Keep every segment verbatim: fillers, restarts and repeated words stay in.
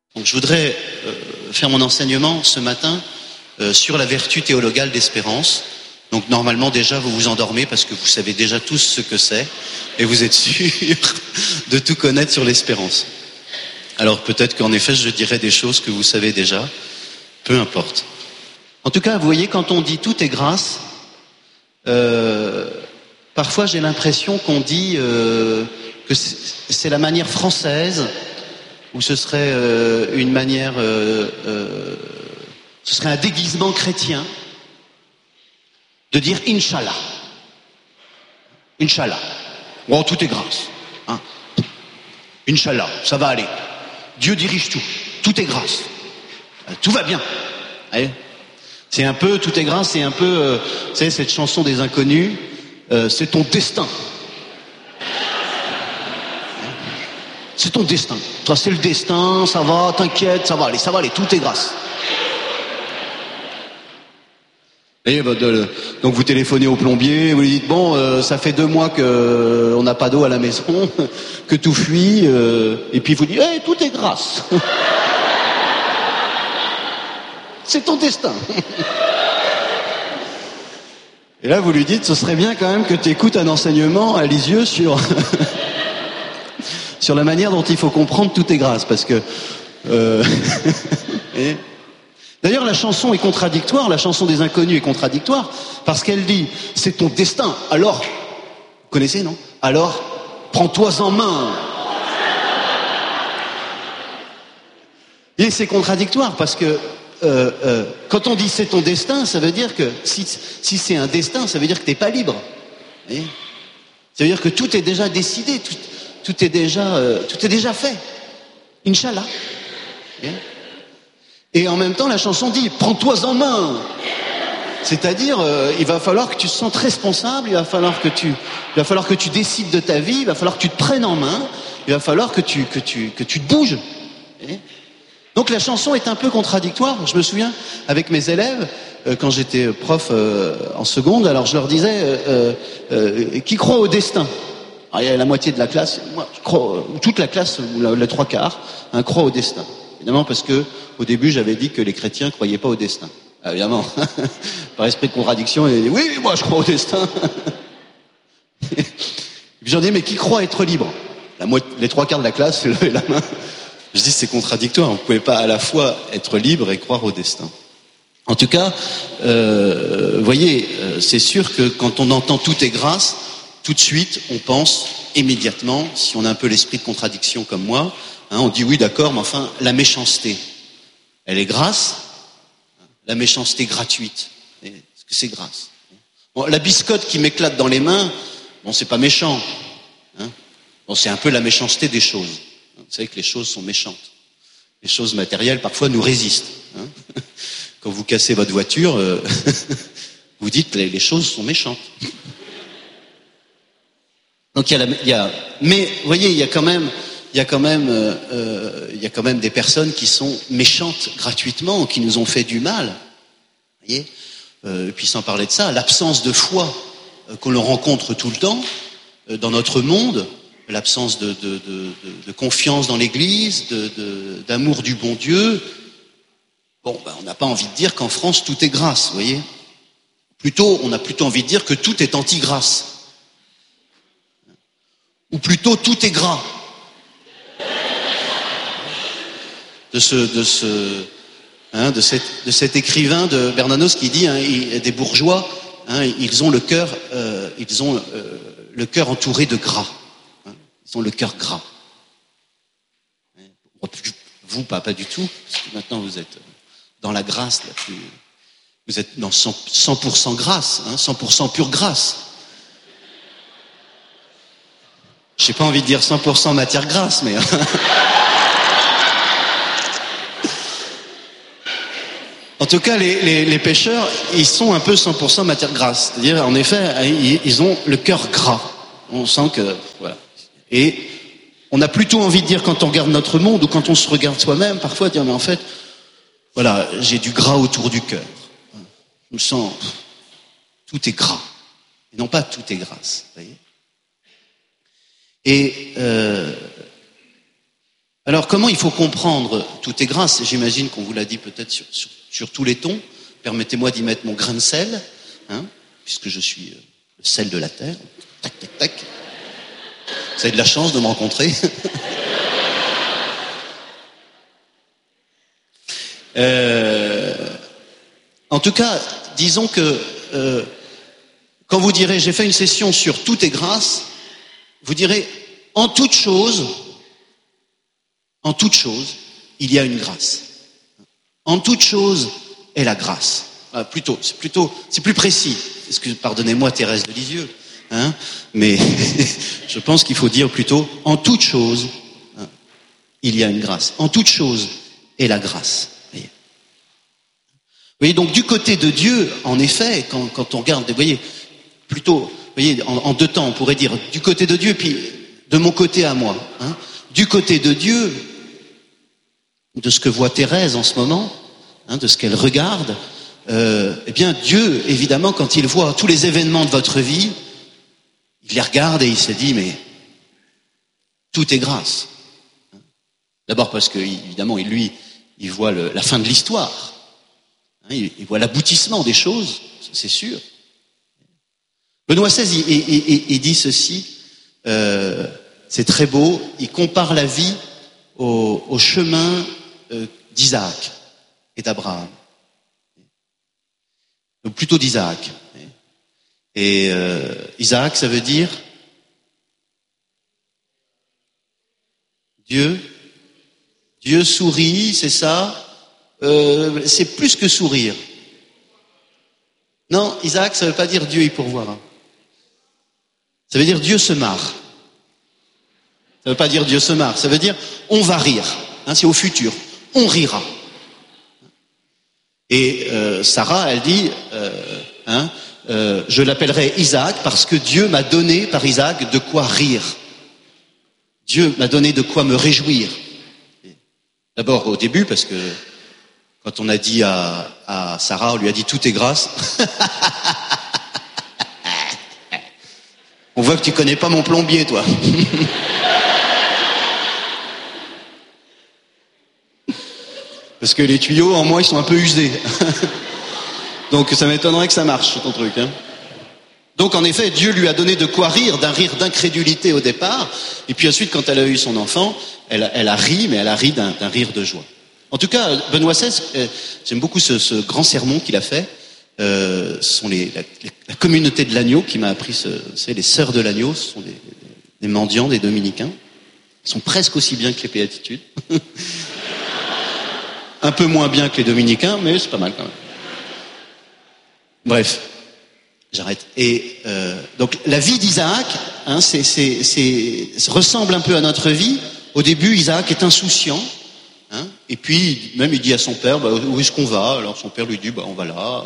Donc je voudrais euh, faire mon enseignement ce matin euh, sur la vertu théologale d'espérance. Donc normalement déjà vous vous endormez parce que vous savez déjà tous ce que c'est et vous êtes sûr de tout connaître sur l'espérance. Alors peut-être qu'en effet je dirai des choses que vous savez déjà, peu importe. En tout cas, vous voyez, quand on dit tout est grâce, euh, parfois j'ai l'impression qu'on dit euh, que c'est la manière française, ou ce serait euh, une manière, euh, euh, ce serait un déguisement chrétien de dire Inch'Allah. Inch'Allah. Oh, tout est grâce. Hein. Inch'Allah, ça va aller. Dieu dirige tout. Tout est grâce. Tout va bien. Allez. C'est un peu, tout est grâce, c'est un peu, euh, vous savez, cette chanson des Inconnus, euh, c'est ton destin. C'est ton destin. Toi, c'est le destin, ça va, t'inquiète, ça va aller, ça va aller, tout est grâce. Et bah, de, donc vous téléphonez au plombier, vous lui dites bon, euh, ça fait deux mois que euh, on n'a pas d'eau à la maison, que tout fuit, euh, et puis vous dites hey, tout est grâce. C'est ton destin. Et là, vous lui dites, ce serait bien quand même que tu écoutes un enseignement à Lisieux sur sur la manière dont il faut comprendre tout est grâce, parce que euh... et... d'ailleurs, la chanson est contradictoire, la chanson des Inconnus est contradictoire, parce qu'elle dit, c'est ton destin. Alors, vous connaissez, non? Alors, prends-toi en main. Et c'est contradictoire parce que Euh, euh, quand on dit c'est ton destin, ça veut dire que si, si c'est un destin, ça veut dire que t'es pas libre. Vous voyez, ça veut dire que tout est déjà décidé, tout, tout est déjà, euh, tout est déjà fait. Inch'Allah. Et en même temps, la chanson dit prends-toi en main. C'est-à-dire, euh, il va falloir que tu te sentes responsable, il va falloir que tu, il va falloir que tu décides de ta vie, il va falloir que tu te prennes en main, il va falloir que tu, que tu, que tu te bouges. Vous voyez. Donc la chanson est un peu contradictoire. Je me souviens, avec mes élèves, euh, quand j'étais prof euh, en seconde, alors je leur disais euh, euh, qui croit au destin. Alors, il y a la moitié de la classe, moi, je crois, toute la classe, ou la, les trois quarts, hein, croient au destin. Évidemment parce que au début j'avais dit que les chrétiens croyaient pas au destin. Ah, évidemment, par esprit de contradiction, ils disaient oui, moi je crois au destin. Et puis j'en dis mais qui croit être libre? La moitié, les trois quarts de la classe levaient la main. Je dis c'est contradictoire, vous ne pouvez pas à la fois être libre et croire au destin. En tout cas, euh, vous voyez, euh, c'est sûr que quand on entend tout est grâce, tout de suite on pense immédiatement, si on a un peu l'esprit de contradiction comme moi, hein, on dit oui d'accord, mais enfin la méchanceté, elle est grâce, la méchanceté gratuite, est-ce que c'est grâce? Bon, la biscotte qui m'éclate dans les mains, bon c'est pas méchant, hein, bon c'est un peu la méchanceté des choses. Vous savez que les choses sont méchantes. Les choses matérielles, parfois, nous résistent. Hein. Quand vous cassez votre voiture, euh, vous dites que les, les choses sont méchantes. Donc, il y a la, il y a, mais, vous voyez, il y a quand même, il y a quand même, euh, il y a quand même des personnes qui sont méchantes gratuitement, qui nous ont fait du mal. Vous voyez, euh, et puis sans parler de ça, l'absence de foi euh, qu'on rencontre tout le temps euh, dans notre monde. L'absence de, de, de, de, de confiance dans l'Église, de, de, d'amour du bon Dieu. Bon, ben, on n'a pas envie de dire qu'en France tout est grâce, vous voyez. Plutôt, on a plutôt envie de dire que tout est anti-grâce. Ou plutôt tout est gras. De ce, de ce, hein, de cet, de cet écrivain de Bernanos qui dit, hein, il, des bourgeois, hein, ils ont le cœur, euh, ils ont euh, le cœur entouré de gras. Ils ont le cœur gras. Vous, pas, pas du tout, parce que maintenant vous êtes dans la grâce la plus... Vous êtes dans cent pour cent grâce, hein, cent pour cent pure grâce. J'ai pas envie de dire cent pour cent matière grasse, mais... En tout cas, les, les, les pêcheurs, ils sont un peu cent pour cent matière grasse. C'est-à-dire, en effet, ils, ils ont le cœur gras. On sent que... Voilà. Et on a plutôt envie de dire quand on regarde notre monde ou quand on se regarde soi-même, parfois dire mais en fait, voilà, j'ai du gras autour du cœur. Je me sens, tout est gras. Et non pas tout est grâce. Vous voyez. Et euh, Alors, comment il faut comprendre tout est grâce? J'imagine qu'on vous l'a dit peut-être sur, sur, sur tous les tons. Permettez-moi d'y mettre mon grain de sel, hein, puisque je suis le sel de la terre. Tac, tac, tac. Vous avez de la chance de me rencontrer. euh, en tout cas, disons que euh, quand vous direz j'ai fait une session sur tout est grâce, vous direz en toute chose, en toute chose, il y a une grâce. En toute chose est la grâce. Ah, plutôt, c'est plutôt, c'est plus précis. Excuse, pardonnez-moi Thérèse de Lisieux, hein, mais je pense qu'il faut dire plutôt en toute chose, hein, il y a une grâce. En toute chose est la grâce. Vous voyez, vous voyez donc du côté de Dieu, en effet, quand, quand on regarde, vous voyez, plutôt, vous voyez, en, en deux temps, on pourrait dire du côté de Dieu, puis de mon côté à moi. Hein, du côté de Dieu, de ce que voit Thérèse en ce moment, hein, de ce qu'elle regarde, euh, eh bien Dieu, évidemment, quand il voit tous les événements de votre vie, il les regarde et il se dit, mais tout est grâce. D'abord parce que, évidemment, lui, il voit le, la fin de l'histoire. Hein, il, il voit l'aboutissement des choses, c'est sûr. Benoît seize, il, il, il, il dit ceci, euh, c'est très beau, il compare la vie au, au chemin euh, d'Isaac et d'Abraham. Donc plutôt d'Isaac. Et euh, Isaac, ça veut dire Dieu. Dieu sourit, c'est ça. Euh, c'est plus que sourire. Non, Isaac, ça veut pas dire Dieu y pourvoira. Ça veut dire Dieu se marre. Ça veut pas dire Dieu se marre. Ça veut dire on va rire. Hein, c'est au futur. On rira. Et euh, Sarah, elle dit, euh, hein, euh, je l'appellerai Isaac parce que Dieu m'a donné par Isaac de quoi rire. Dieu m'a donné de quoi me réjouir. D'abord au début, parce que quand on a dit à, à Sarah, on lui a dit tout est grâce. On voit que tu connais pas mon plombier, toi. Parce que les tuyaux, en moi, ils sont un peu usés. Donc ça m'étonnerait que ça marche, ton truc. Hein. Donc en effet, Dieu lui a donné de quoi rire, d'un rire d'incrédulité au départ. Et puis ensuite, quand elle a eu son enfant, elle, elle a ri, mais elle a ri d'un, d'un rire de joie. En tout cas, Benoît seize, euh, j'aime beaucoup ce, ce grand sermon qu'il a fait. Euh, ce sont les, la, la communauté de l'agneau qui m'a appris, ce, c'est les sœurs de l'agneau, ce sont des, des mendiants, des dominicains. Ils sont presque aussi bien que les béatitudes. Un peu moins bien que les dominicains, mais c'est pas mal quand même. Bref, j'arrête. Et euh, donc la vie d'Isaac, hein, c'est, c'est, c'est, ça ressemble un peu à notre vie. Au début, Isaac est insouciant, hein, et puis même il dit à son père, bah, où est-ce qu'on va? Alors son père lui dit, bah, on va là.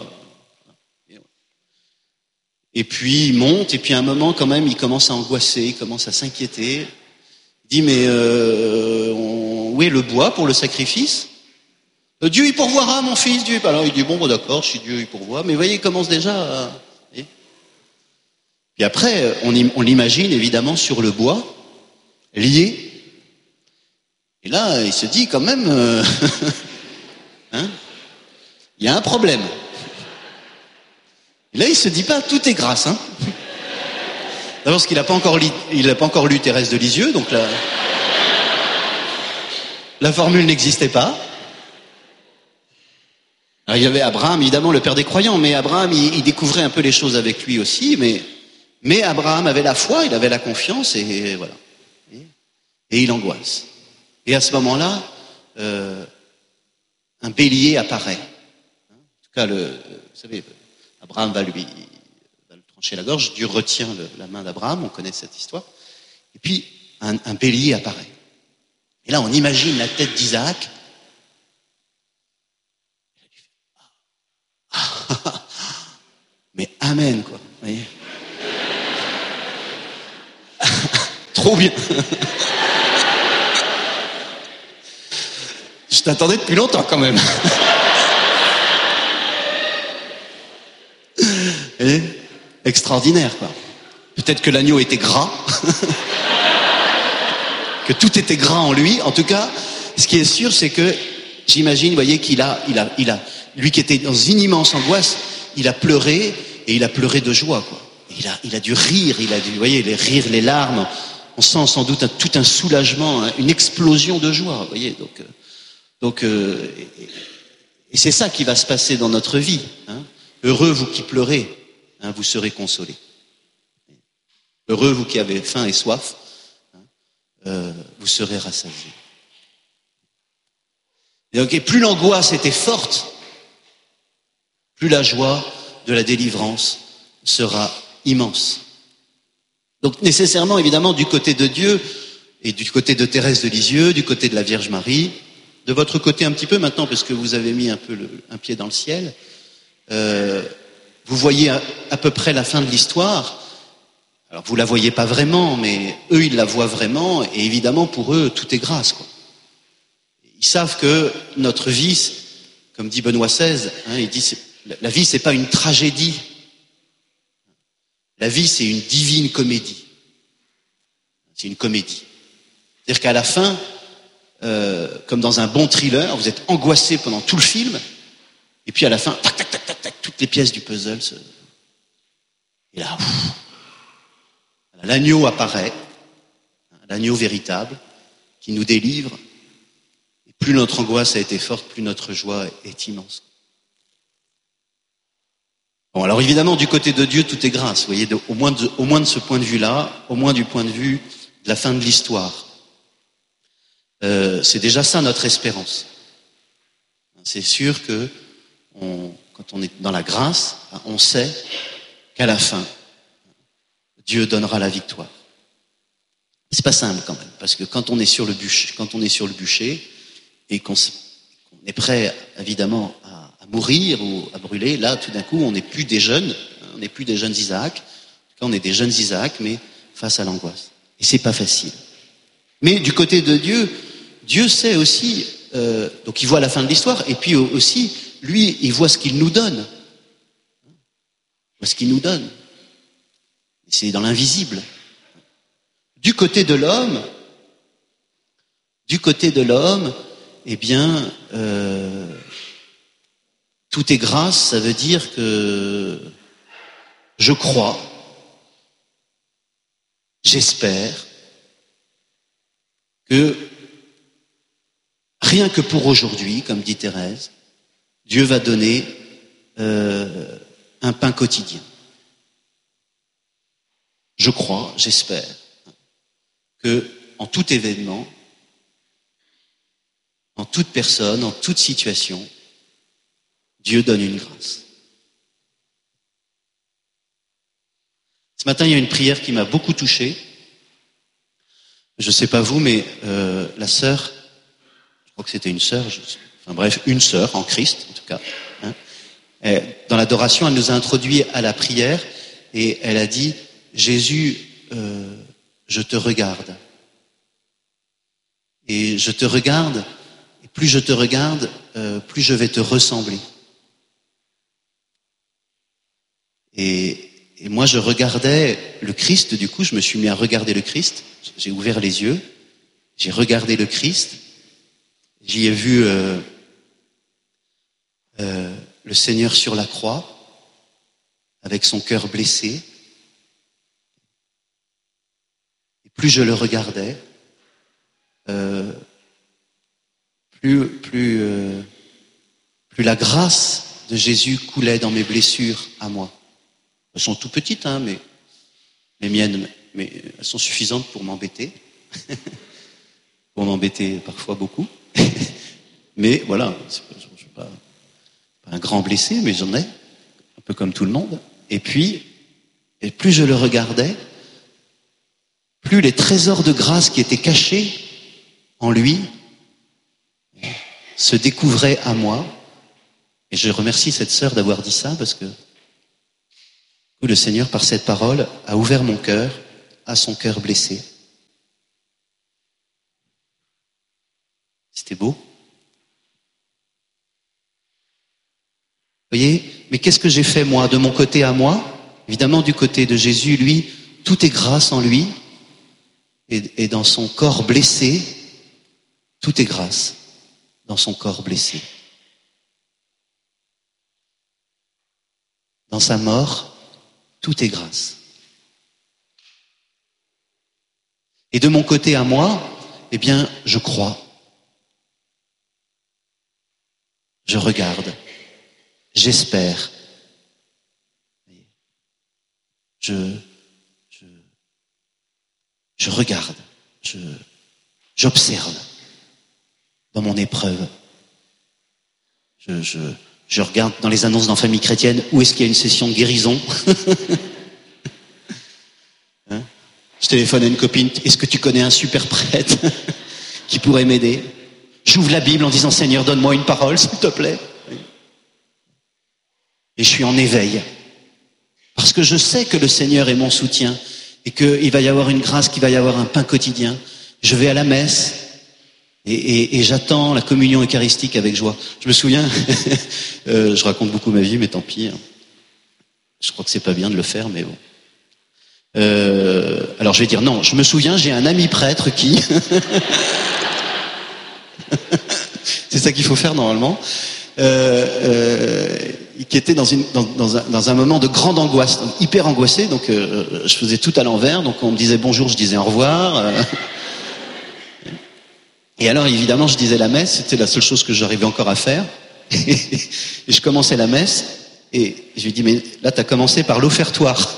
Et puis il monte, et puis à un moment quand même, il commence à angoisser, il commence à s'inquiéter. Il dit, mais euh, on, où est le bois pour le sacrifice? Dieu y pourvoira, mon fils, Dieu. Alors il dit, bon, bon d'accord, si Dieu y pourvoit, mais vous voyez, il commence déjà à... Et puis après, on, on l'imagine évidemment sur le bois, lié. Et là, il se dit quand même, euh... hein, il y a un problème. Et là, il se dit pas, tout est grâce. Hein. D'abord, parce qu'il n'a pas encore lu, il n'a pas encore lu Thérèse de Lisieux, donc la, la formule n'existait pas. Alors, il y avait Abraham, évidemment, le père des croyants, mais Abraham, il, il découvrait un peu les choses avec lui aussi, mais, mais Abraham avait la foi, il avait la confiance, et, et voilà. Et, et il angoisse. Et à ce moment-là, euh, un bélier apparaît. En tout cas, le, vous savez, Abraham va lui, va lui trancher la gorge, Dieu retient le, la main d'Abraham, on connaît cette histoire. Et puis, un, un bélier apparaît. Et là, on imagine la tête d'Isaac. Mais amen, quoi. Vous voyez. Trop bien. Je t'attendais depuis longtemps, quand même. Et extraordinaire, quoi. Peut-être que l'agneau était gras. que tout était gras en lui. En tout cas, ce qui est sûr, c'est que j'imagine, vous voyez, qu'il a, il a, il a, lui qui était dans une immense angoisse, il a pleuré et il a pleuré de joie, quoi. Il a, il a dû rire, il a dû, vous voyez, les rires, les larmes. On sent sans doute un, tout un soulagement, hein, une explosion de joie, vous voyez. Donc, euh, donc, euh, et, et c'est ça qui va se passer dans notre vie. Hein. Heureux vous qui pleurez, hein, vous serez consolés. Heureux vous qui avez faim et soif, hein, euh, vous serez rassasiés. Et donc, et plus l'angoisse était forte, plus la joie de la délivrance sera immense. Donc nécessairement, évidemment, du côté de Dieu et du côté de Thérèse de Lisieux, du côté de la Vierge Marie, de votre côté un petit peu maintenant, parce que vous avez mis un peu le, un pied dans le ciel, euh, vous voyez à, à peu près la fin de l'histoire. Alors vous la voyez pas vraiment, mais eux ils la voient vraiment, et évidemment pour eux tout est grâce, quoi. Ils savent que notre vie, comme dit Benoît seize, hein, il dit c'est, la vie c'est pas une tragédie. La vie, c'est une divine comédie. C'est une comédie. C'est-à-dire qu'à la fin, euh, comme dans un bon thriller, vous êtes angoissé pendant tout le film, et puis à la fin, tac, tac, tac, tac, tac, toutes les pièces du puzzle se... Et là, ouf, l'agneau apparaît, l'agneau véritable, qui nous délivre. Et plus notre angoisse a été forte, plus notre joie est immense. Bon, alors évidemment, du côté de Dieu, tout est grâce. Vous voyez, de, au, moins de, au moins de ce point de vue-là, au moins du point de vue de la fin de l'histoire. Euh, c'est déjà ça notre espérance. C'est sûr que on, quand on est dans la grâce, on sait qu'à la fin, Dieu donnera la victoire. C'est pas simple quand même, parce que quand on est sur le bûcher, quand on est sur le bûcher et qu'on, qu'on est prêt, évidemment, à à mourir ou à brûler, là, tout d'un coup, on n'est plus des jeunes, on n'est plus des jeunes Isaac. En tout cas, on est des jeunes Isaac, mais face à l'angoisse. Et c'est pas facile. Mais du côté de Dieu, Dieu sait aussi, euh, donc il voit la fin de l'histoire, et puis aussi, lui, il voit ce qu'il nous donne. Il voit ce qu'il nous donne. C'est dans l'invisible. Du côté de l'homme, du côté de l'homme, eh bien, euh, tout est grâce, ça veut dire que je crois, j'espère que rien que pour aujourd'hui, comme dit Thérèse, Dieu va donner euh, un pain quotidien. Je crois, j'espère que en tout événement, en toute personne, en toute situation, Dieu donne une grâce. Ce matin, il y a une prière qui m'a beaucoup touché. Je ne sais pas vous, mais euh, la sœur, je crois que c'était une sœur, je, enfin bref, une sœur en Christ, en tout cas. Hein, et dans l'adoration, elle nous a introduit à la prière et elle a dit « Jésus, euh, je te regarde. Et je te regarde, et plus je te regarde, euh, plus je vais te ressembler. » Et, et moi, je regardais le Christ, du coup, je me suis mis à regarder le Christ. J'ai ouvert les yeux, j'ai regardé le Christ, j'y ai vu euh, euh, le Seigneur sur la croix, avec son cœur blessé. Et plus je le regardais, euh, plus, plus, euh, plus la grâce de Jésus coulait dans mes blessures à moi. Elles sont tout petites, hein, mais les miennes, mais elles sont suffisantes pour m'embêter. Pour m'embêter parfois beaucoup. Mais voilà, je ne suis pas, pas un grand blessé, mais j'en ai, un peu comme tout le monde. Et puis, et plus je le regardais, plus les trésors de grâce qui étaient cachés en lui se découvraient à moi. Et je remercie cette sœur d'avoir dit ça, parce que le Seigneur, par cette parole, a ouvert mon cœur à son cœur blessé. C'était beau. Vous voyez, mais qu'est-ce que j'ai fait, moi, de mon côté à moi? Évidemment, du côté de Jésus, lui, tout est grâce en lui. Et, et dans son corps blessé, tout est grâce. Dans son corps blessé. Dans sa mort, tout est grâce. Et de mon côté à moi, eh bien, je crois. Je regarde. J'espère. Je, je, je regarde. Je, j'observe dans mon épreuve. Je, je, je regarde dans les annonces dans Famille Chrétienne où est-ce qu'il y a une session de guérison. Hein? Je téléphone à une copine, est-ce que tu connais un super prêtre qui pourrait m'aider? J'ouvre la Bible en disant, Seigneur, donne-moi une parole, s'il te plaît. Et je suis en éveil. Parce que je sais que le Seigneur est mon soutien et qu'il va y avoir une grâce, qu'il va y avoir un pain quotidien. Je vais à la messe et, et, et j'attends la communion eucharistique avec joie. Je me souviens, euh, je raconte beaucoup ma vie, mais tant pis. Hein. Je crois que c'est pas bien de le faire, mais bon. Euh, alors je vais dire non, je me souviens, j'ai un ami prêtre qui... c'est ça qu'il faut faire normalement. Euh, euh, qui était dans, une, dans, dans, un, dans un moment de grande angoisse, donc hyper angoissé, donc euh, je faisais tout à l'envers, donc on me disait bonjour, je disais au revoir. Euh. Et alors évidemment je disais la messe, c'était la seule chose que j'arrivais encore à faire. Et je commençais la messe, et je lui dis mais là t'as commencé par l'offertoire.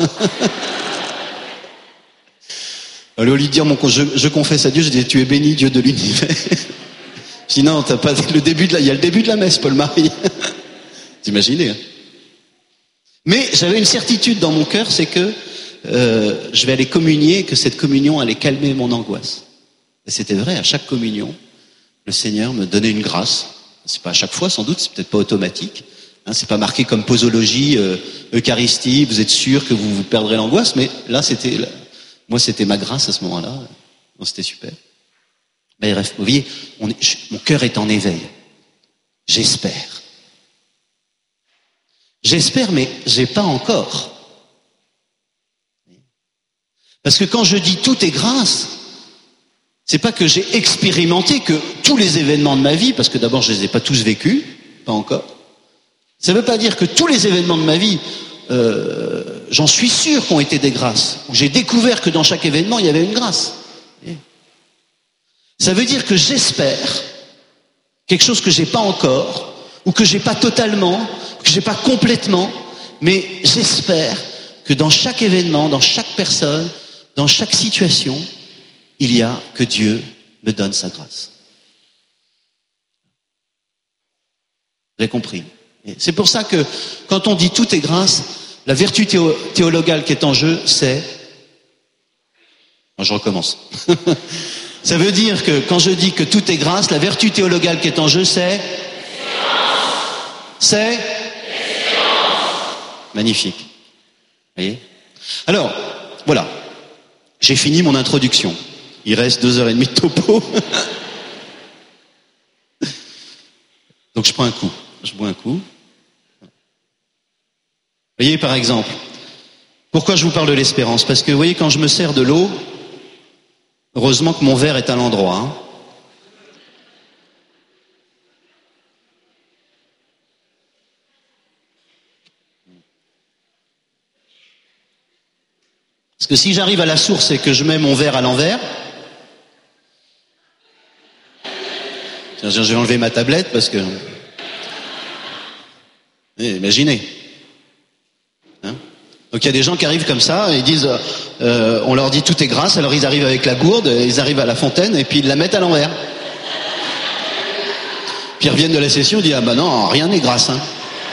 Au lieu de lui dire mon, je, je confesse à Dieu, je dis tu es béni Dieu de l'univers. Je dis non, t'as pas le début de la, il y a le début de la messe, Paul-Marie. Vous imaginez, hein? Mais j'avais une certitude dans mon cœur, c'est que euh, je vais aller communier, et que cette communion allait calmer mon angoisse. Et c'était vrai, à chaque communion, le Seigneur me donnait une grâce. C'est pas à chaque fois, sans doute, c'est peut-être pas automatique. Hein, c'est pas marqué comme posologie, euh, Eucharistie, vous êtes sûr que vous, vous perdrez l'angoisse, mais là, c'était, là, moi, c'était ma grâce à ce moment-là. Donc, c'était super. Mais bref, vous voyez, on est, je, mon cœur est en éveil. J'espère. J'espère, mais j'ai pas encore. Parce que quand je dis tout est grâce, c'est pas que j'ai expérimenté que tous les événements de ma vie, parce que d'abord je les ai pas tous vécus, pas encore. Ça veut pas dire que tous les événements de ma vie, euh, j'en suis sûr qu'ont été des grâces. J'ai découvert que dans chaque événement il y avait une grâce. Ça veut dire que j'espère quelque chose que j'ai pas encore, ou que j'ai pas totalement, que j'ai pas complètement, mais j'espère que dans chaque événement, dans chaque personne, dans chaque situation, il y a que Dieu me donne sa grâce. Vous avez compris? Et c'est pour ça que quand on dit tout est grâce, la vertu théo- théologale qui est en jeu, c'est... Je recommence. Ça veut dire que quand je dis que tout est grâce, la vertu théologale qui est en jeu, c'est... C'est... Magnifique. Vous voyez? Alors, voilà. J'ai fini mon introduction. Il reste deux heures et demie de topo. Donc je prends un coup. Je bois un coup. Vous voyez, par exemple, pourquoi je vous parle de l'espérance? Parce que, vous voyez, quand je me sers de l'eau, heureusement que mon verre est à l'endroit. Hein. Parce que si j'arrive à la source et que je mets mon verre à l'envers, tiens, je vais enlever ma tablette parce que... Eh, imaginez. Hein? Donc il y a des gens qui arrivent comme ça, et ils disent, euh, on leur dit tout est grâce, alors ils arrivent avec la gourde, ils arrivent à la fontaine et puis ils la mettent à l'envers. Puis ils reviennent de la session, ils disent, ah bah non, rien n'est grâce. Hein.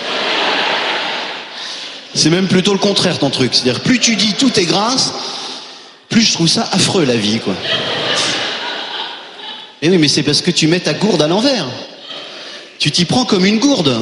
C'est même plutôt le contraire ton truc. C'est-à-dire plus tu dis tout est grâce, plus je trouve ça affreux la vie, quoi. Et oui, mais c'est parce que tu mets ta gourde à l'envers. Tu t'y prends comme une gourde.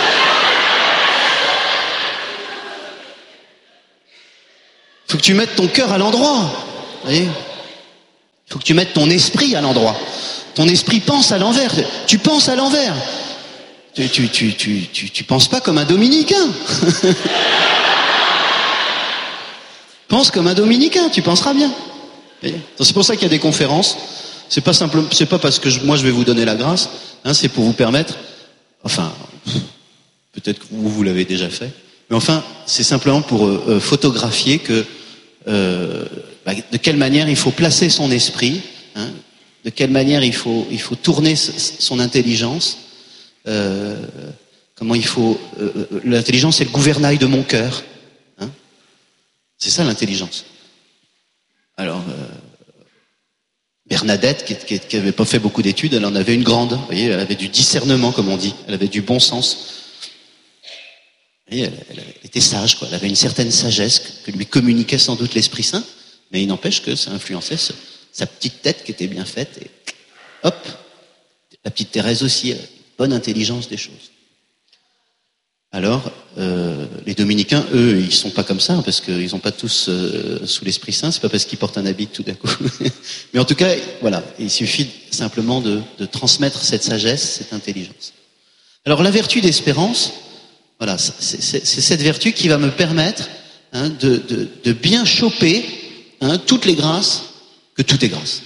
Faut que tu mettes ton cœur à l'endroit. Vous voyez ? Faut que tu mettes ton esprit à l'endroit. Ton esprit pense à l'envers. Tu penses à l'envers. Tu, tu, tu, tu, tu, tu penses pas comme un dominicain. Pense comme un dominicain, tu penseras bien. C'est pour ça qu'il y a des conférences. C'est pas simple, c'est pas parce que je, moi je vais vous donner la grâce, hein, c'est pour vous permettre, enfin, peut-être que vous, vous l'avez déjà fait, mais enfin, c'est simplement pour euh, photographier que euh, bah, de quelle manière il faut placer son esprit, hein, de quelle manière il faut, il faut tourner son intelligence, euh, comment il faut, euh, l'intelligence c'est le gouvernail de mon cœur, hein, c'est ça l'intelligence. Alors. Euh, Bernadette, qui, qui avait pas fait beaucoup d'études, elle en avait une grande. Vous voyez, elle avait du discernement, comme on dit. Elle avait du bon sens. Vous voyez, elle, elle était sage, quoi. Elle avait une certaine sagesse que lui communiquait sans doute l'Esprit Saint, mais il n'empêche que ça influençait ce, sa petite tête qui était bien faite. Et hop, la petite Thérèse aussi, elle a une bonne intelligence des choses. Alors, euh, les dominicains, eux, ils sont pas comme ça, parce qu'ils n'ont pas tous euh, sous l'Esprit Saint, c'est pas parce qu'ils portent un habit tout d'un coup. Mais en tout cas, voilà, il suffit simplement de, de transmettre cette sagesse, cette intelligence. Alors la vertu d'espérance, voilà, c'est, c'est, c'est cette vertu qui va me permettre hein, de, de, de bien choper hein, toutes les grâces, que tout est grâce.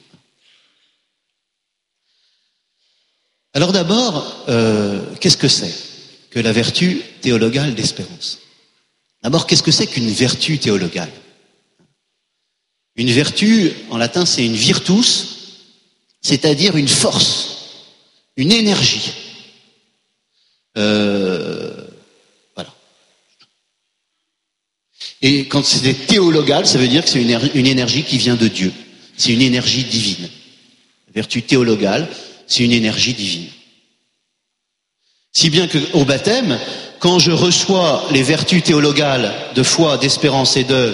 Alors d'abord, euh, qu'est-ce que c'est que la vertu théologale d'espérance? D'abord, qu'est-ce que c'est qu'une vertu théologale? Une vertu, en latin, c'est une virtus, c'est-à-dire une force, une énergie. Euh, voilà. Et quand c'est théologal, ça veut dire que c'est une, une énergie qui vient de Dieu. C'est une énergie divine. La vertu théologale, c'est une énergie divine. Si bien qu'au baptême, quand je reçois les vertus théologales de foi, d'espérance et de...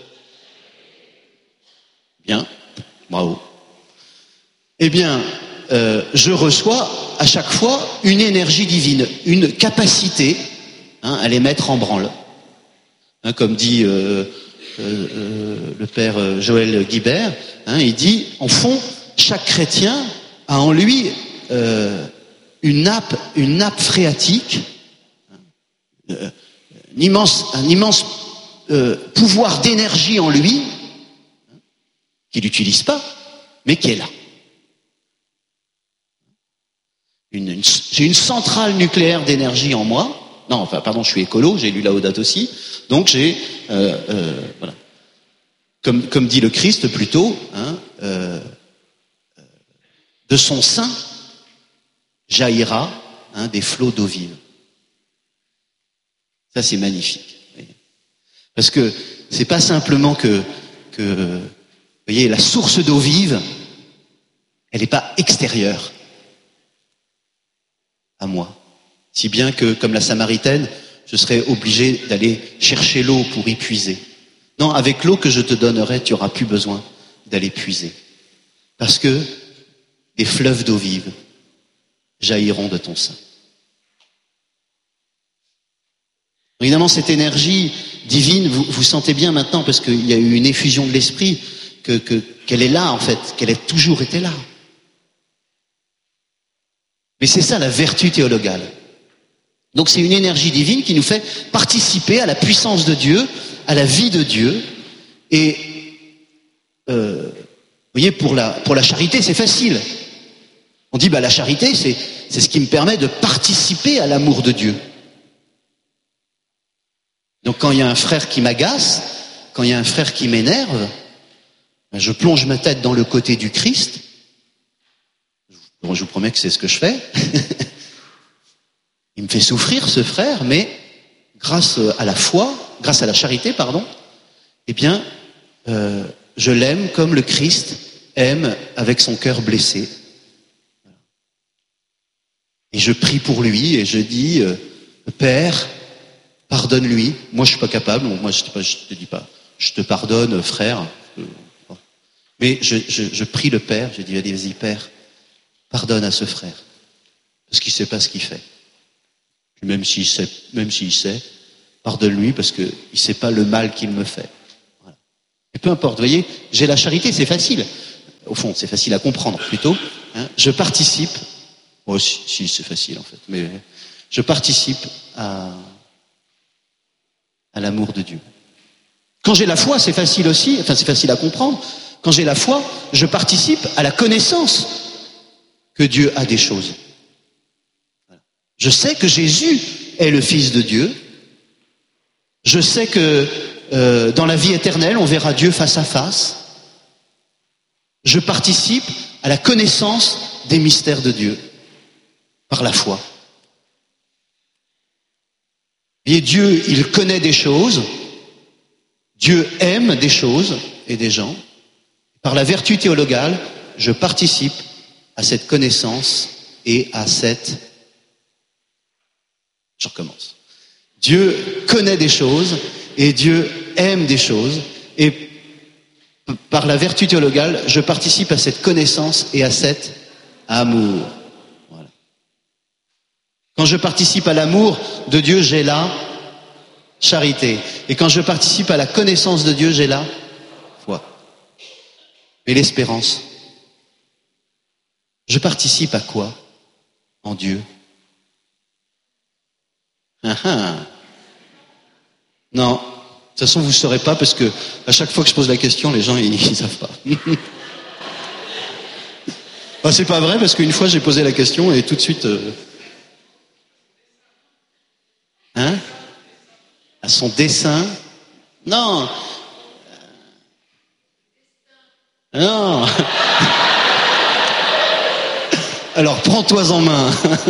Bien, bravo. Eh bien, euh, je reçois à chaque fois une énergie divine, une capacité hein, à les mettre en branle. Hein, comme dit euh, euh, euh, le père Joël Guibert, hein, il dit, en fond, chaque chrétien a en lui... Euh, une nappe, une nappe phréatique, euh, un immense, un immense euh, pouvoir d'énergie en lui, hein, qu'il n'utilise pas, mais qui est là. Une, une, j'ai une centrale nucléaire d'énergie en moi. Non, enfin, pardon, je suis écolo, j'ai lu Laudate aussi. Donc j'ai, euh, euh, voilà, comme, comme dit le Christ plutôt, hein, euh, de son sein jaillira hein, des flots d'eau vive. Ça, c'est magnifique. Parce que c'est pas simplement que, que, vous voyez, la source d'eau vive, elle n'est pas extérieure à moi. Si bien que, comme la Samaritaine, je serais obligé d'aller chercher l'eau pour y puiser. Non, avec l'eau que je te donnerai, tu n'auras plus besoin d'aller puiser. Parce que des fleuves d'eau vive jailliront de ton sein. Évidemment, cette énergie divine, vous, vous sentez bien maintenant, parce qu'il y a eu une effusion de l'esprit, que, que, qu'elle est là, en fait, qu'elle a toujours été là. Mais c'est ça la vertu théologale. Donc c'est une énergie divine qui nous fait participer à la puissance de Dieu, à la vie de Dieu. Et, euh, vous voyez, pour la, pour la charité, c'est facile. On dit, bah, la charité, c'est, c'est ce qui me permet de participer à l'amour de Dieu. Donc, quand il y a un frère qui m'agace, quand il y a un frère qui m'énerve, ben, je plonge ma tête dans le côté du Christ. Bon, je vous promets que c'est ce que je fais. Il me fait souffrir, ce frère, mais grâce à la foi, grâce à la charité, pardon, eh bien, euh, je l'aime comme le Christ aime avec son cœur blessé. Et je prie pour lui et je dis, euh, Père, pardonne-lui. Moi, je suis pas capable. Moi, je te, pas, je te dis pas, je te pardonne, frère. Mais je, je, je prie le Père. Je dis, allez, vas-y, Père, pardonne à ce frère parce qu'il sait pas ce qu'il fait. Même s'il sait, même s'il sait, pardonne-lui parce que il sait pas le mal qu'il me fait. Voilà. Et peu importe. Vous voyez, j'ai la charité, c'est facile. Au fond, c'est facile à comprendre plutôt. Hein. Je participe. Moi, si, si c'est facile en fait, mais je participe à, à l'amour de Dieu. Quand j'ai la foi, c'est facile aussi, enfin c'est facile à comprendre. Quand j'ai la foi, je participe à la connaissance que Dieu a des choses. Je sais que Jésus est le Fils de Dieu. Je sais que euh, dans la vie éternelle, on verra Dieu face à face. Je participe à la connaissance des mystères de Dieu par la foi. Et Dieu, il connaît des choses. Dieu aime des choses et des gens. Par la vertu théologale, je participe à cette connaissance et à cette... Je recommence. Dieu connaît des choses et Dieu aime des choses. Et par la vertu théologale, je participe à cette connaissance et à cet amour. Voilà. Quand je participe à l'amour de Dieu, j'ai la charité. Et quand je participe à la connaissance de Dieu, j'ai la foi. Et l'espérance. Je participe à quoi en Dieu? Ah ah. Non, de toute façon vous ne saurez pas parce que à chaque fois que je pose la question, les gens ils ne savent pas. Enfin, c'est pas vrai parce qu'une fois j'ai posé la question et tout de suite, euh... hein, à son dessein. Non, non. Alors prends-toi en main.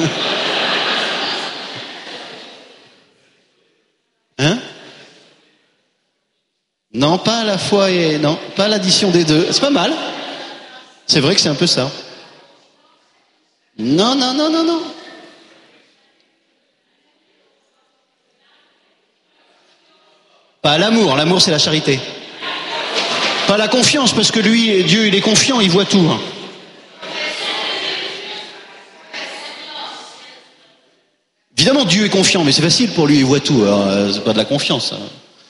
Hein? Non, pas à la fois et non, pas l'addition des deux. C'est pas mal. C'est vrai que c'est un peu ça. Non, non, non, non, non. Pas l'amour. L'amour, c'est la charité. Pas la confiance, parce que lui, Dieu, il est confiant, il voit tout. Hein. Évidemment, Dieu est confiant, mais c'est facile pour lui, il voit tout. Alors, euh, c'est pas de la confiance. Hein.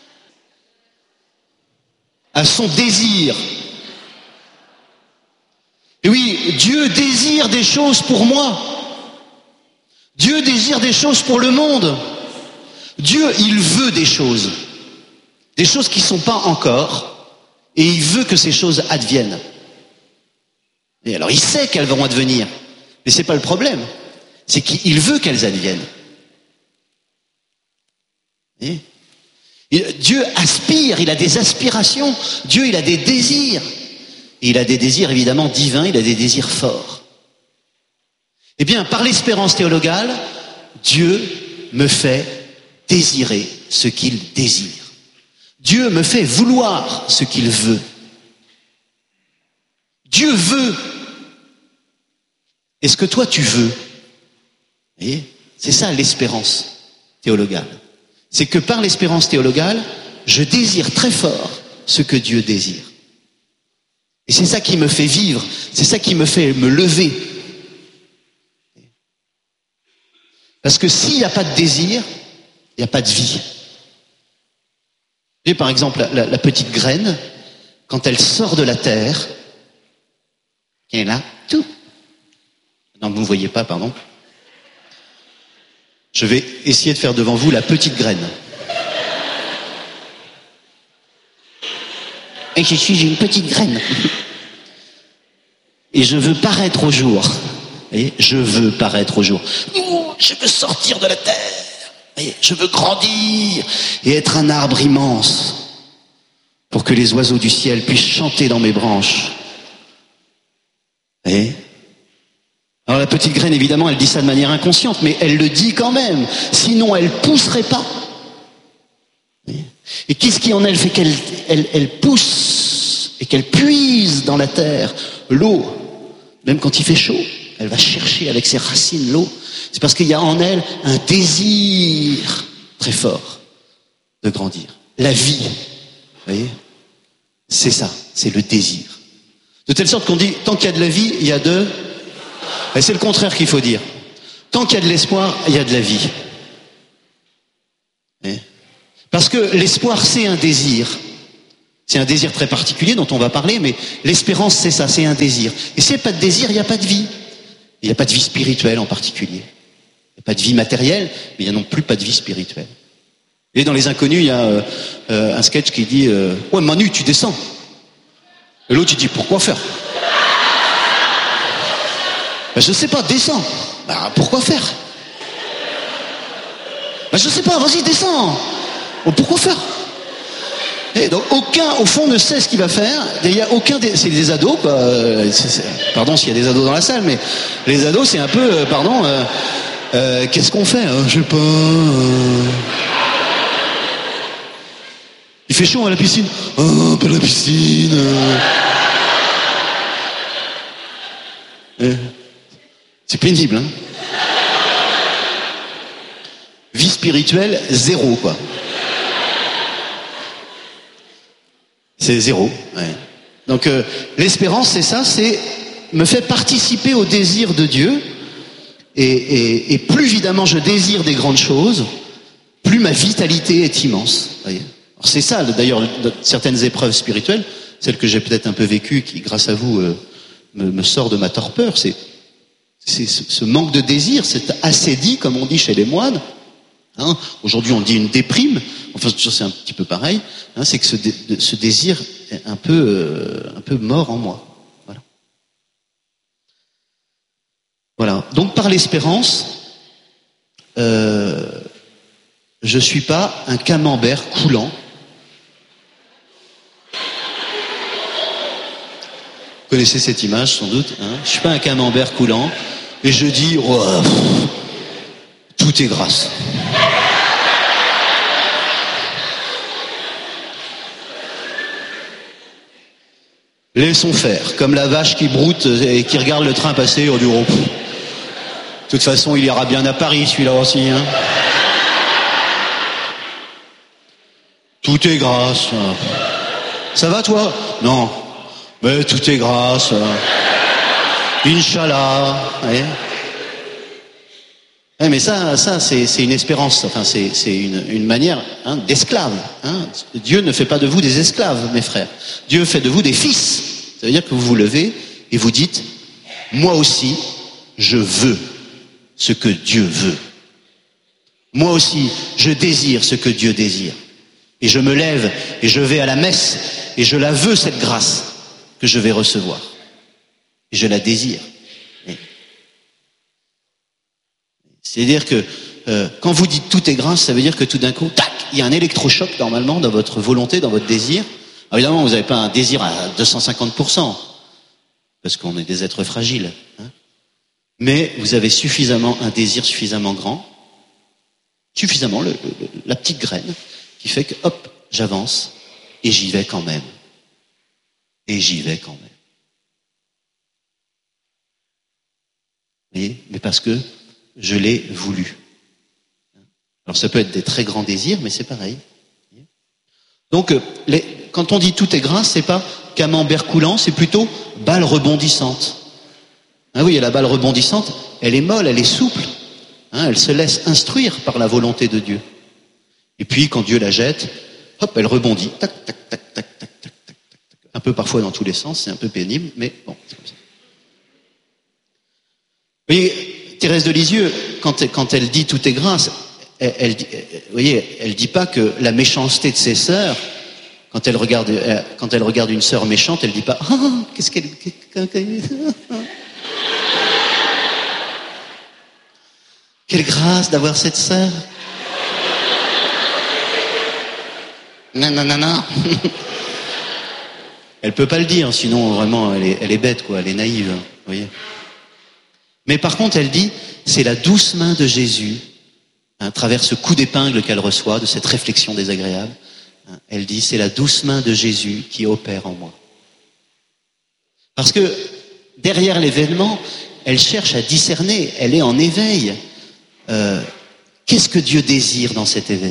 À son désir. Et oui, Dieu désire des choses pour moi. Dieu désire des choses pour le monde. Dieu, il veut des choses. Des choses qui ne sont pas encore. Et il veut que ces choses adviennent. Et alors, il sait qu'elles vont advenir. Mais c'est pas le problème. C'est qu'il veut qu'elles adviennent. Et Dieu aspire, il a des aspirations. Dieu, il a des désirs. Et il a des désirs évidemment divins, il a des désirs forts. Eh bien, par l'espérance théologale, Dieu me fait désirer ce qu'il désire. Dieu me fait vouloir ce qu'il veut. Dieu veut. Est-ce que toi tu veux? Vous voyez ? C'est ça l'espérance théologale. C'est que par l'espérance théologale, je désire très fort ce que Dieu désire. Et c'est ça qui me fait vivre, c'est ça qui me fait me lever. Parce que s'il n'y a pas de désir, il n'y a pas de vie. Et par exemple, la, la, la petite graine, quand elle sort de la terre, elle est là, tout. Non, vous ne voyez pas, pardon. Je vais essayer de faire devant vous la petite graine. Et je suis une petite graine. Et je veux paraître au jour. Vous voyez, je veux paraître au jour. Je veux sortir de la terre. Vous voyez, je veux grandir et être un arbre immense pour que les oiseaux du ciel puissent chanter dans mes branches. Vous voyez ? Alors la petite graine, évidemment, elle dit ça de manière inconsciente, mais elle le dit quand même. Sinon, elle pousserait pas. Et qu'est-ce qui en elle fait qu'elle elle, elle pousse et qu'elle puise dans la terre l'eau, même quand il fait chaud, elle va chercher avec ses racines l'eau. C'est parce qu'il y a en elle un désir très fort de grandir. La vie, vous voyez, c'est ça, c'est le désir. De telle sorte qu'on dit, tant qu'il y a de la vie, il y a de... Et c'est le contraire qu'il faut dire. Tant qu'il y a de l'espoir, il y a de la vie. Et parce que l'espoir, c'est un désir. C'est un désir très particulier dont on va parler, mais l'espérance, c'est ça, c'est un désir. Et s'il n'y a pas de désir, il n'y a pas de vie. Il n'y a pas de vie spirituelle en particulier. Il n'y a pas de vie matérielle, mais il n'y a non plus pas de vie spirituelle. Et dans Les Inconnus, il y a euh, un sketch qui dit euh, « Ouais, Manu, tu descends !» Et l'autre, il dit, pourquoi faire? Ben, je sais pas, descends. Ben, pourquoi faire? Ben, je sais pas, vas-y, descends. Bon, pourquoi faire? Et donc, aucun, au fond, ne sait ce qu'il va faire. Il y a aucun des, c'est des ados, quoi. C'est, c'est, pardon s'il y a des ados dans la salle, mais les ados, c'est un peu, euh, pardon, euh, euh, qu'est-ce qu'on fait? euh, Je sais pas. Euh... Il fait chaud à la piscine. Oh, pas la piscine. Euh... Euh... C'est pénible, hein. Vie spirituelle, zéro, quoi. C'est zéro. Ouais. Donc euh, l'espérance, c'est ça, c'est me fait participer au désir de Dieu. Et, et, et plus évidemment je désire des grandes choses, plus ma vitalité est immense. Voyez. Alors c'est ça, d'ailleurs, certaines épreuves spirituelles, celles que j'ai peut-être un peu vécues, qui, grâce à vous, euh, me, me sort de ma torpeur, c'est, c'est ce, ce manque de désir, cette assédie, comme on dit chez les moines. Hein, aujourd'hui, on dit une déprime. Enfin, c'est un petit peu pareil. Hein, c'est que ce, dé, ce désir est un peu, euh, un peu mort en moi. Voilà. Voilà. Donc, par l'espérance, euh, je suis pas un camembert coulant. Vous connaissez cette image, sans doute. Hein, je suis pas un camembert coulant. Et je dis, oh, pff, tout est grâce. Laissons faire, comme la vache qui broute et qui regarde le train passer au bureau. De toute façon, il ira bien à Paris, celui-là aussi. Hein. Tout est grâce. Ça va, toi? Non. Mais tout est grâce. Inch'Allah. Ouais. Ouais, mais ça, ça, c'est, c'est une espérance. Enfin, c'est, c'est une, une manière hein, d'esclave. Hein. Dieu ne fait pas de vous des esclaves, mes frères. Dieu fait de vous des fils. Ça veut dire que vous vous levez et vous dites, moi aussi, je veux ce que Dieu veut. Moi aussi, je désire ce que Dieu désire. Et je me lève et je vais à la messe et je la veux, cette grâce que je vais recevoir. Et je la désire. C'est-à-dire que euh, quand vous dites tout est grâce, ça veut dire que tout d'un coup, tac, il y a un électrochoc normalement dans votre volonté, dans votre désir. Alors évidemment, vous n'avez pas un désir à deux cent cinquante pour cent, parce qu'on est des êtres fragiles. Hein, mais vous avez suffisamment un désir suffisamment grand, suffisamment le, le, la petite graine qui fait que hop, j'avance et j'y vais quand même. Et j'y vais quand même. Vous voyez ? Mais parce que je l'ai voulu. Alors ça peut être des très grands désirs, mais c'est pareil. Donc, les, quand on dit tout est grâce, c'est pas camembert coulant, c'est plutôt balle rebondissante. Ah oui, et la balle rebondissante, elle est molle, elle est souple. Hein, elle se laisse instruire par la volonté de Dieu. Et puis, quand Dieu la jette, hop, elle rebondit. Tac, tac, tac, tac, tac, tac, tac, tac. Un peu parfois dans tous les sens, c'est un peu pénible, mais bon, c'est comme ça. Vous voyez, Thérèse de Lisieux, quand elle, quand elle dit tout est grâce, elle, elle, vous voyez, elle dit pas que la méchanceté de ses sœurs, quand elle regarde, quand elle regarde une sœur méchante, elle dit pas ah, qu'est-ce qu'elle, quelle grâce d'avoir cette sœur. Non, non, non, non. Elle peut pas le dire, sinon vraiment elle est, elle est bête, quoi, elle est naïve, vous voyez. Mais par contre, elle dit, c'est la douce main de Jésus, hein, à travers ce coup d'épingle qu'elle reçoit, de cette réflexion désagréable, hein, elle dit, c'est la douce main de Jésus qui opère en moi. Parce que derrière l'événement, elle cherche à discerner, elle est en éveil. Euh, qu'est-ce que Dieu désire dans cet événement ?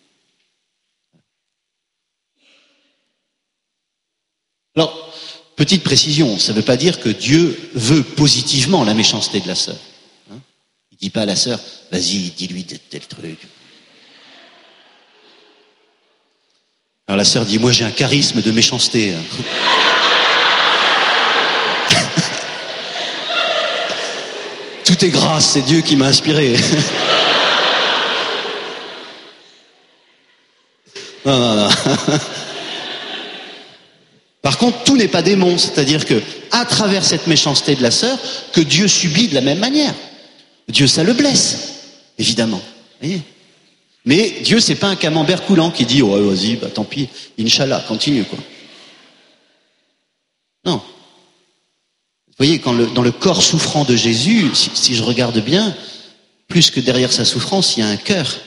Alors, petite précision, ça ne veut pas dire que Dieu veut positivement la méchanceté de la sœur. Hein, il ne dit pas à la sœur, vas-y, dis-lui tel truc. Alors la sœur dit, moi j'ai un charisme de méchanceté. Tout est grâce, c'est Dieu qui m'a inspiré. Non, non, non. Par contre, tout n'est pas démon, c'est-à-dire que à travers cette méchanceté de la sœur, que Dieu subit de la même manière. Dieu, ça le blesse, évidemment. Vous voyez ? Mais Dieu, c'est pas un camembert coulant qui dit, oh, vas-y, bah, tant pis, Inch'Allah, continue, quoi. Non. Vous voyez, quand le, dans le corps souffrant de Jésus, si, si je regarde bien, plus que derrière sa souffrance, il y a un cœur.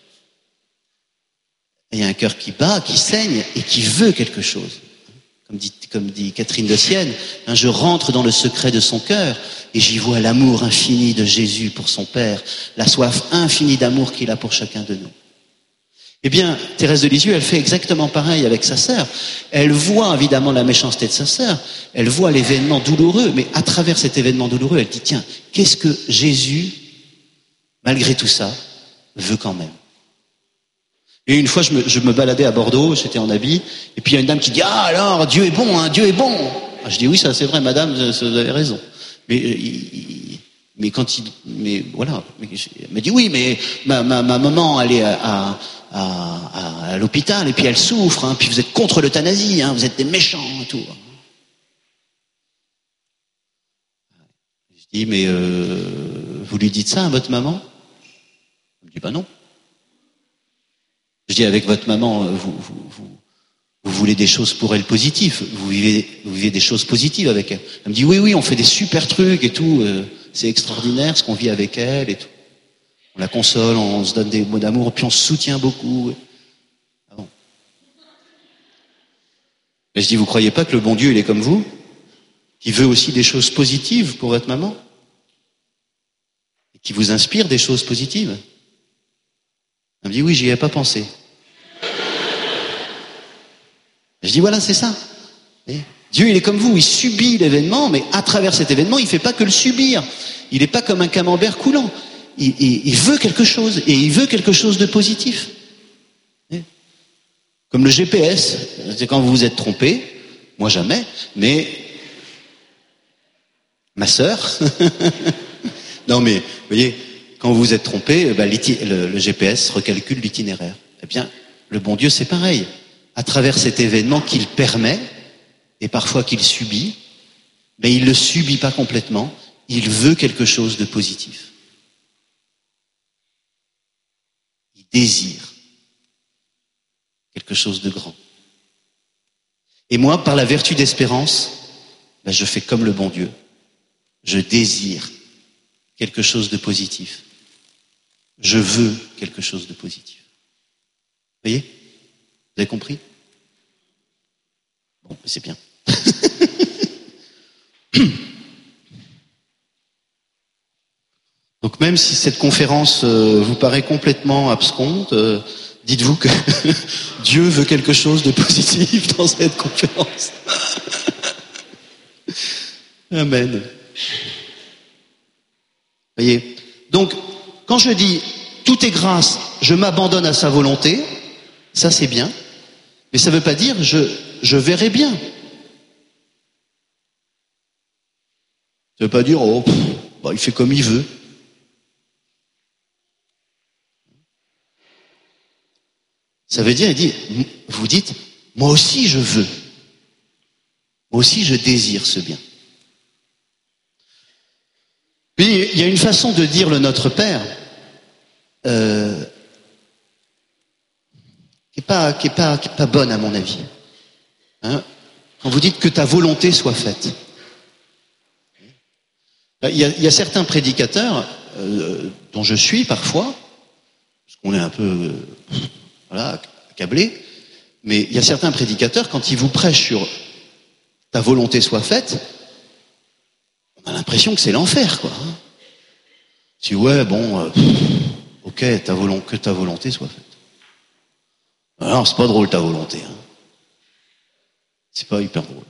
Il y a un cœur qui bat, qui saigne et qui veut quelque chose. Comme dit, comme dit Catherine de Sienne, hein, je rentre dans le secret de son cœur et j'y vois l'amour infini de Jésus pour son Père, la soif infinie d'amour qu'il a pour chacun de nous. Eh bien, Thérèse de Lisieux, elle fait exactement pareil avec sa sœur. Elle voit évidemment la méchanceté de sa sœur, elle voit l'événement douloureux, mais à travers cet événement douloureux, elle dit, tiens, qu'est-ce que Jésus, malgré tout ça, veut quand même ? Et une fois, je me, je me baladais à Bordeaux, j'étais en habit, et puis il y a une dame qui dit, ah alors, Dieu est bon, hein, Dieu est bon. Ah, je dis, oui, ça c'est vrai, madame, vous avez raison. Mais, il, mais quand il, mais voilà, mais, elle m'a dit, oui, mais ma, ma, ma maman, elle est à, à, à, à l'hôpital, et puis elle souffre, hein, puis vous êtes contre l'euthanasie, hein, vous êtes des méchants, et tout. Je dis, mais euh, vous lui dites ça à votre maman ? Elle me dit, bah non. Je dis, avec votre maman, vous, vous, vous, vous voulez des choses pour elle positives, vous vivez, vous vivez des choses positives avec elle. Elle me dit, oui, oui, on fait des super trucs et tout, euh, c'est extraordinaire ce qu'on vit avec elle et tout. On la console, on se donne des mots d'amour, puis on se soutient beaucoup. Ah bon. Mais je dis, vous croyez pas que le bon Dieu, il est comme vous, qui veut aussi des choses positives pour votre maman, et qui vous inspire des choses positives? Elle me dit, oui, j'y ai pas pensé. Je dis, voilà, c'est ça. Dieu, il est comme vous, il subit l'événement, mais à travers cet événement, il fait pas que le subir. Il n'est pas comme un camembert coulant. Il, il, il veut quelque chose, et il veut quelque chose de positif. Comme le G P S, c'est quand vous vous êtes trompé, moi jamais, mais ma sœur, non mais, vous voyez, quand vous vous êtes trompé, ben, le, le G P S recalcule l'itinéraire. Eh bien, le bon Dieu, c'est pareil. À travers cet événement qu'il permet, et parfois qu'il subit, mais il ne le subit pas complètement, il veut quelque chose de positif. Il désire quelque chose de grand. Et moi, par la vertu d'espérance, ben, je fais comme le bon Dieu. Je désire quelque chose de positif. Je veux quelque chose de positif. Vous voyez ? Vous avez compris ? Bon, c'est bien. Donc même si cette conférence euh, vous paraît complètement absconde, euh, dites-vous que Dieu veut quelque chose de positif dans cette conférence. Amen. Vous voyez ? Donc, quand je dis « tout est grâce, je m'abandonne à sa volonté », ça c'est bien, mais ça ne veut pas dire je, « je verrai bien ». Ça ne veut pas dire « oh, pff, bah, il fait comme il veut ». Ça veut dire, il dit, vous dites « moi aussi je veux ». Moi aussi je désire ce bien. Puis il y a une façon de dire le Notre Père euh, qui n'est pas, qui est pas, qui est pas bonne à mon avis. Hein, quand vous dites que ta volonté soit faite. Il y a, il y a certains prédicateurs euh, dont je suis parfois, parce qu'on est un peu euh, voilà, accablé, mais il y a certains prédicateurs, quand ils vous prêchent sur ta volonté soit faite, on a l'impression que c'est l'enfer, quoi. Si ouais, bon, euh, ok, ta volonté, que ta volonté soit faite. Alors, c'est pas drôle ta volonté. Hein. C'est pas hyper drôle.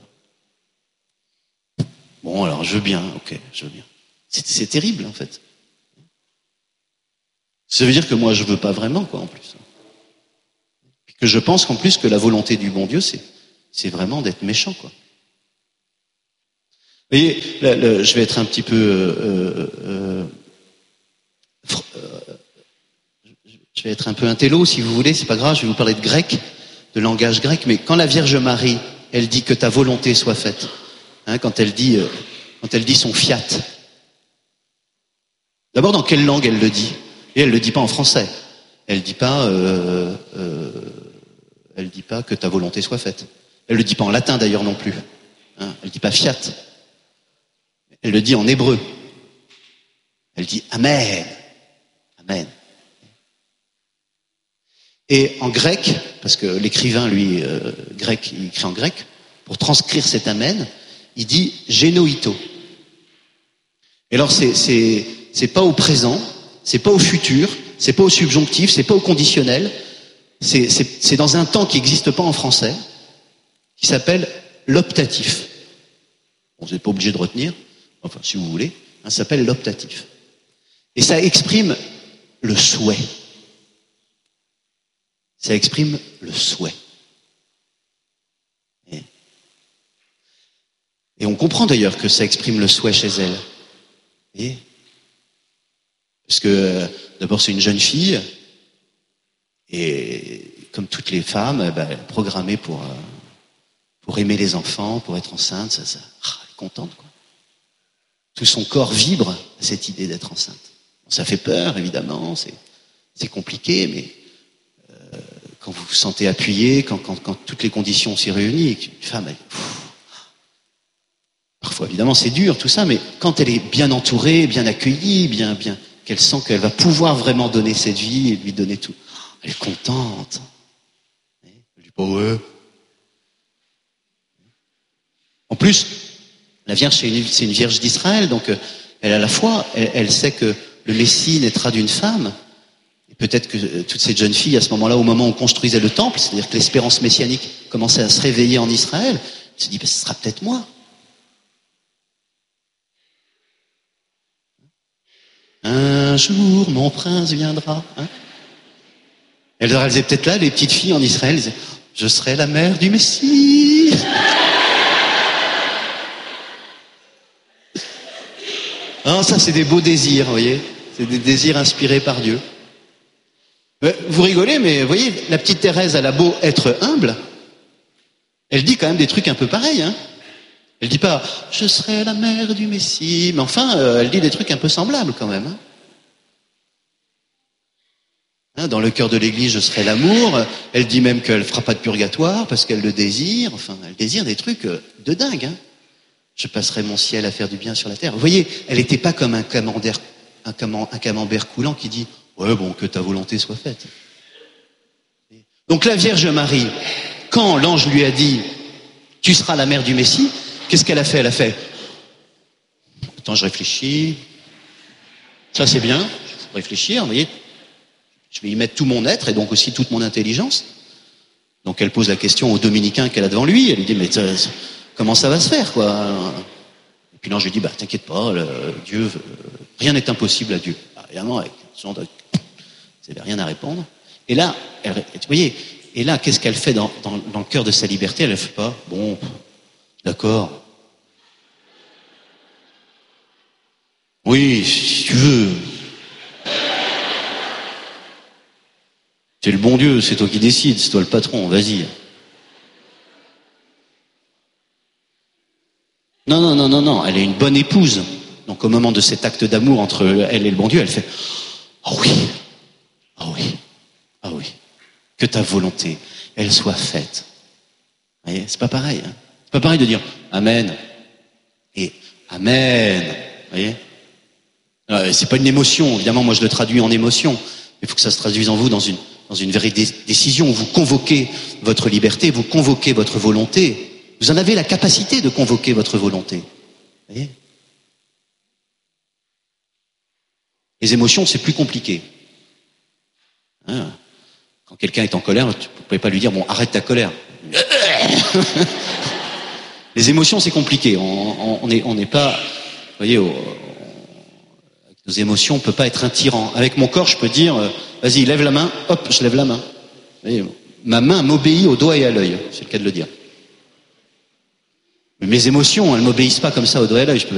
Bon, alors, je veux bien, ok, je veux bien. C'est, c'est terrible, en fait. Ça veut dire que moi, je veux pas vraiment, quoi, en plus. Puis que je pense qu'en plus que la volonté du bon Dieu, c'est, c'est vraiment d'être méchant, quoi. Vous voyez, là, là, je vais être un petit peu... Euh, euh, euh, je vais être un peu intello, si vous voulez, c'est pas grave, je vais vous parler de grec, de langage grec, mais quand la Vierge Marie elle dit que ta volonté soit faite. Hein, quand elle dit, euh, quand elle dit son fiat. D'abord, dans quelle langue elle le dit? Et elle le dit pas en français. Elle dit pas, euh, euh, elle dit pas que ta volonté soit faite. Elle le dit pas en latin d'ailleurs non plus. Hein, elle dit pas fiat. Elle le dit en hébreu. Elle dit amen. Amen. Et en grec, parce que l'écrivain, lui, euh, grec, il écrit en grec, pour transcrire cet amen, il dit génoïto. Et alors c'est, c'est, c'est pas au présent, c'est pas au futur, c'est pas au subjonctif, c'est pas au conditionnel, c'est, c'est, c'est dans un temps qui n'existe pas en français, qui s'appelle l'optatif. Bon, vous n'êtes pas obligé de retenir, enfin si vous voulez, hein, ça s'appelle l'optatif. Et ça exprime le souhait. Ça exprime le souhait. Et, et on comprend d'ailleurs que ça exprime le souhait chez elle. Et, parce que euh, d'abord c'est une jeune fille, et comme toutes les femmes, bah, elle est programmée pour, euh, pour aimer les enfants, pour être enceinte, ça, ça, ah, elle est contente, quoi. Tout son corps vibre à cette idée d'être enceinte. Ça fait peur, évidemment, c'est, c'est compliqué, mais euh, quand vous vous sentez appuyé, quand, quand, quand toutes les conditions s'y réunissent, une femme, elle, pff, parfois, évidemment, c'est dur, tout ça, mais quand elle est bien entourée, bien accueillie, bien, bien, qu'elle sent qu'elle va pouvoir vraiment donner cette vie et lui donner tout, elle est contente. Elle dit pas ouais. En plus, la Vierge, c'est une, c'est une Vierge d'Israël, donc euh, elle a la foi, elle, elle sait que le Messie naîtra d'une femme. Et peut-être que euh, toutes ces jeunes filles, à ce moment-là, au moment où on construisait le temple, c'est-à-dire que l'espérance messianique commençait à se réveiller en Israël, elle se dit, ben, ce sera peut-être moi. Un jour, mon prince viendra. Hein, elles étaient peut-être là, les petites filles en Israël, elles disaient, je serai la mère du Messie. Ah, ça, c'est des beaux désirs, vous voyez. C'est des désirs inspirés par Dieu. Vous rigolez, mais vous voyez, la petite Thérèse, elle a beau être humble, elle dit quand même des trucs un peu pareils. Hein. Elle dit pas « je serai la mère du Messie », mais enfin, euh, elle dit des trucs un peu semblables quand même. Hein. Hein, dans le cœur de l'Église, je serai l'amour. Elle dit même qu'elle fera pas de purgatoire parce qu'elle le désire. Enfin, elle désire des trucs de dingue. Hein. Je passerai mon ciel à faire du bien sur la terre. Vous voyez, elle n'était pas comme un camembert, un, camembert, un camembert coulant qui dit « ouais, bon, que ta volonté soit faite ». Donc la Vierge Marie, quand l'ange lui a dit « tu seras la mère du Messie », qu'est-ce qu'elle a fait? Elle a fait « attends, je réfléchis. Ça, c'est bien, il faut réfléchir, vous voyez. Je vais y mettre tout mon être et donc aussi toute mon intelligence. » Donc elle pose la question au dominicain qu'elle a devant lui. Elle lui dit « mais comment ça va se faire, quoi ?» Et puis l'ange lui dit, bah, t'inquiète pas, le, Dieu, euh, rien n'est impossible à Dieu. Ah, évidemment, avec ce genre de, vous n'avez rien à répondre. Et là, elle, vous voyez, et là, qu'est-ce qu'elle fait dans, dans, dans le cœur de sa liberté? Elle ne fait pas, bon, d'accord. Oui, si tu veux. C'est le bon Dieu, c'est toi qui décides, c'est toi le patron, vas-y. Non, non, non, non, non, elle est une bonne épouse. Donc au moment de cet acte d'amour entre elle et le bon Dieu, elle fait « oh oui, ah oh oui, ah oh oui, que ta volonté, elle soit faite. » Vous voyez, c'est pas pareil. Hein, c'est pas pareil de dire « Amen » et « Amen ». Vous voyez, euh, c'est pas une émotion, évidemment, moi je le traduis en émotion. Il faut que ça se traduise en vous dans une, dans une vraie dé- décision. Vous convoquez votre liberté, vous convoquez votre volonté. Vous en avez la capacité de convoquer votre volonté. Vous voyez ? Les émotions, c'est plus compliqué. Hein ? Quand quelqu'un est en colère, vous ne pouvez pas lui dire, bon, arrête ta colère. Les émotions, c'est compliqué. On n'est on on n'est pas, vous voyez, au, avec nos émotions, on ne peut pas être un tyran. Avec mon corps, je peux dire, euh, vas-y, lève la main, hop, je lève la main. Vous voyez, ma main m'obéit au doigt et à l'œil, c'est le cas de le dire. Mais mes émotions, elles m'obéissent pas comme ça au doigt et à l'œil. Je peux